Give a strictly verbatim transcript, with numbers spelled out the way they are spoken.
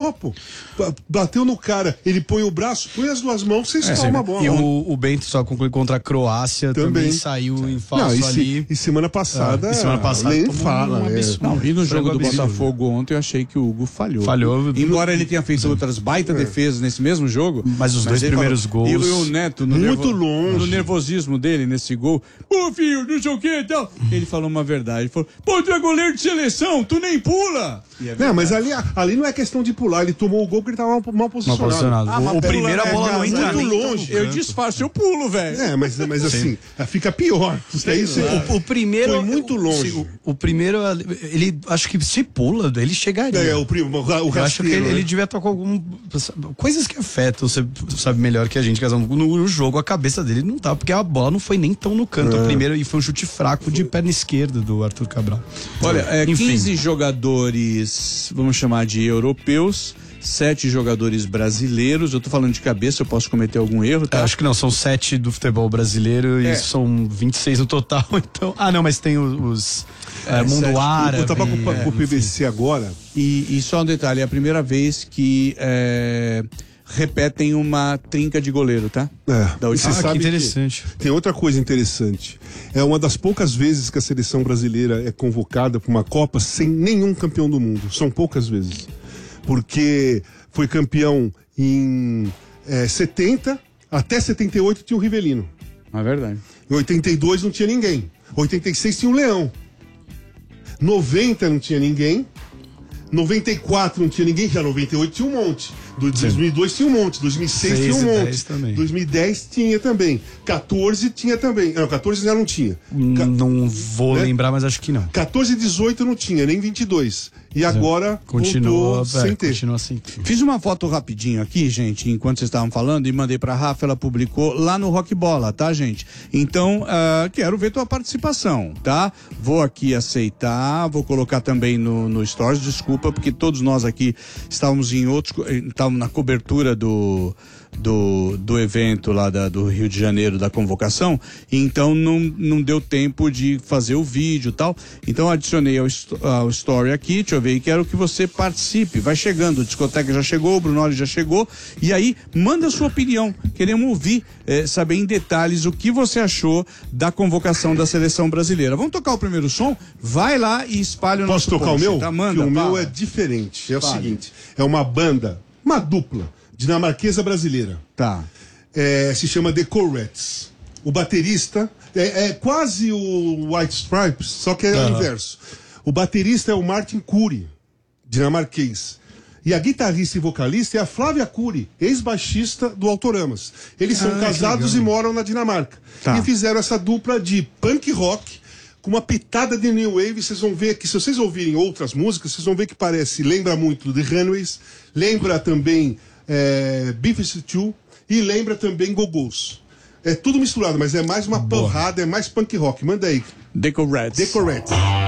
só, pô. Bateu no cara, ele põe o braço, põe as duas mãos, você espalma é, a bola. E o, o Bento só conclui contra a Croácia, também, também saiu em falso não, e ali. Se, e semana passada, ah, e semana passada nem fala. Um é. Não, e no jogo do absurdo. Botafogo ontem eu achei que o Hugo falhou. Falhou. Embora ele tenha feito outras baita é. defesas nesse mesmo jogo. Mas os dois primeiros falou, gols. E o Neto, no, muito nervo, longe. no nervosismo dele, nesse gol. Pô, filho, não sei o que e tal. Ele falou uma verdade. Ele falou, pô, tu é goleiro de seleção, tu nem pula. É não, mas ali, ali não é questão de pular. Ele tomou o gol porque ele tava mal, mal posicionado. Mal posicionado. Ah, o o primeiro a bola não entra muito longe. Eu disfarço, eu pulo, velho. É, mas, mas assim, fica pior. Isso aí, você, o, o primeiro foi muito longe. O, o primeiro, ele acho que se pula, ele chegaria. É, o primo, o rasteiro, eu acho que ele, né? ele devia estar com algum coisas que afetam, você sabe melhor que a gente, no, no jogo a cabeça dele não tá, porque a bola não foi nem tão no canto é. o primeiro e foi um chute fraco foi. de perna esquerda do Arthur Cabral. Olha, é, quinze jogadores, vamos chamar de europeus, sete jogadores brasileiros. Eu tô falando de cabeça, eu posso cometer algum erro, tá? Eu acho que não, são sete do futebol brasileiro é. e são vinte e seis no total, então... Ah, não, mas tem os... os é, mundo sete, árabe... Eu tava com, é, com o P B C agora. E, e só um detalhe, é a primeira vez que... É... repetem uma trinca de goleiro, tá? É. Da Você ah, sabe que interessante. Que tem outra coisa interessante. É uma das poucas vezes que a seleção brasileira é convocada para uma Copa sem nenhum campeão do mundo. São poucas vezes. Porque foi campeão em é, setenta, até setenta e oito tinha o Rivelino. É verdade. Em oitenta e dois não tinha ninguém. oitenta e seis tinha o Leão. noventa não tinha ninguém. noventa e quatro não tinha ninguém, já noventa e oito tinha um monte. dois mil e dois tinha um monte, dois mil e seis tinha um monte. Também. dois mil e dez tinha também. quatorze tinha também. Não, quatorze já não tinha. Ca... Não vou né? lembrar, mas acho que não. quatorze e dezoito não tinha, nem vinte e dois. E agora continua sem ter. Continua sem ter. Fiz uma foto rapidinho aqui, gente, enquanto vocês estavam falando, e mandei pra Rafa, ela publicou lá no Rock Bola, tá, gente? Então, uh, quero ver tua participação, tá? Vou aqui aceitar, vou colocar também no, no Stories, desculpa, porque todos nós aqui estávamos em outros, estávamos na cobertura do, do, do evento lá da, do Rio de Janeiro, da convocação, então não, não deu tempo de fazer o vídeo e tal, então adicionei ao, ao Story aqui, deixa eu ver, e quero que você participe, vai chegando, a discoteca já chegou, o Brunoli já chegou, e aí manda a sua opinião, queremos ouvir, é, saber em detalhes o que você achou da convocação da seleção brasileira. Vamos tocar o primeiro som? Vai lá e espalha o Posso nosso tocar post, o meu? Tá? Manda, o fala. meu é diferente, é Fale. o seguinte, é uma banda, uma dupla, dinamarquesa brasileira. Tá. É, se chama The Corettes. O baterista é, é quase o White Stripes, só que é uhum. o inverso. O baterista é o Martin Curry, dinamarquês. E a guitarrista e vocalista é a Flávia Curry, ex-baixista do Autoramas. Eles são ah, casados e moram na Dinamarca. Tá. E fizeram essa dupla de punk rock com uma pitada de new wave. Vocês vão ver que, se vocês ouvirem outras músicas, vocês vão ver que parece, lembra muito de Runaways, lembra também é, Beef Stew e lembra também Go-Go's. É tudo misturado, mas é mais uma porrada, é mais punk rock. Manda aí. The Corettes. The Corettes.